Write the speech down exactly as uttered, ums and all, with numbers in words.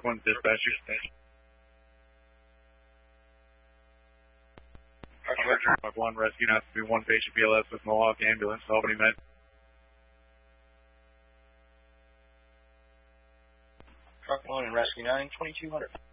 Park one dispatcher. Park one, rescue not to be one patient B L S with Mohawk ambulance, Albany Med. Truck one and rescue nine, twenty-two hundred.